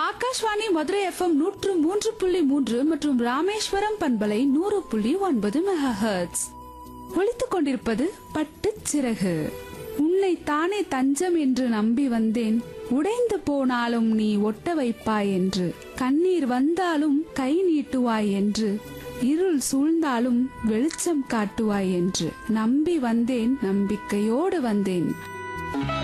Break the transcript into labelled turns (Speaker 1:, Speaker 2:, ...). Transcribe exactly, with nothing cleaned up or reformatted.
Speaker 1: Akashvani Madurai FM நூற்று மூன்று புள்ளி மூன்று மற்றும் ராமேஸ்வரம் பண்பலை நூறு புள்ளி ஒன்பது மெகா ஹெர்ட்ஸ். ஒலித்துக் கொண்டிருப்பது பட்டுச் சிறகு. உன்னை தானே தஞ்சம் என்று நம்பி வந்தேன், உடைந்து போனாலும் நீ ஒட்ட வைப்பாய் என்று, கண்ணீர் வந்தாலும் கை நீட்டுவாய் என்று, இருள் சூழ்ந்தாலும் வெளிச்சம் காட்டுவாய் என்று நம்பி வந்தேன், நம்பிக்கையோடு வந்தேன்.